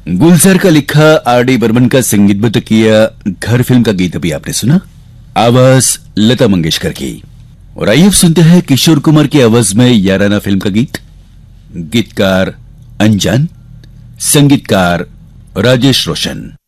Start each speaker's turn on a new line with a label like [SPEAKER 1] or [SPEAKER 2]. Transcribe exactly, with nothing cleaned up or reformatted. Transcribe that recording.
[SPEAKER 1] गुलजार का लिखा R D Burman का संगीतबद्ध किया घर फिल्म का गीत अभी आपने सुना, आवाज लता मंगेशकर की। और आइए अब सुनते हैं किशोर कुमार की आवाज में याराना फिल्म का गीत। गीतकार अनजान, संगीतकार राजेश रोशन।